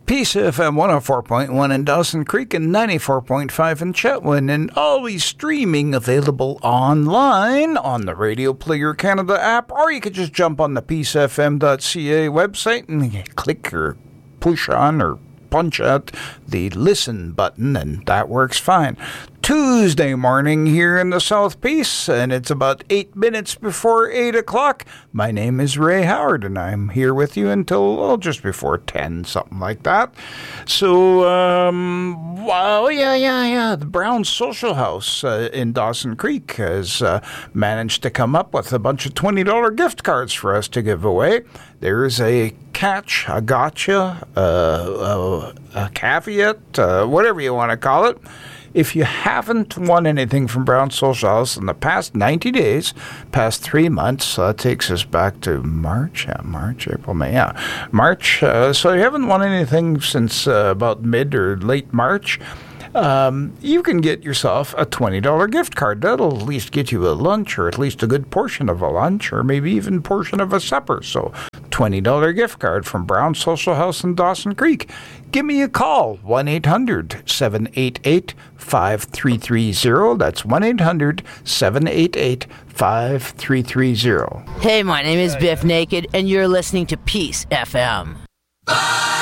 Peace FM 104.1 in Dawson Creek and 94.5 in Chetwynd, and always streaming available online on the Radio Player Canada app, or you could just jump on the peacefm.ca website and click or push on or punch out the listen button, and that works fine. Tuesday morning here in the South Peace, and it's about 8 minutes before 8 o'clock. My name is Ray Howard, and I'm here with you until, just before 10, something like that. So, the Brown Social House in Dawson Creek has managed to come up with a bunch of $20 gift cards for us to give away. There's a catch, a gotcha, a caveat, whatever you want to call it. If you haven't won anything from Brown Social House in the past 90 days, past 3 months, that takes us back to March, April, May, March. So you haven't won anything since about mid or late March. You can get yourself a $20 gift card. That'll at least get you a lunch, or at least a good portion of a lunch, or maybe even portion of a supper. So $20 gift card from Brown Social House in Dawson Creek. Give me a call, 1-800-788-5330. That's 1-800-788-5330. Hey, my name is Biff Naked, and you're listening to Peace FM.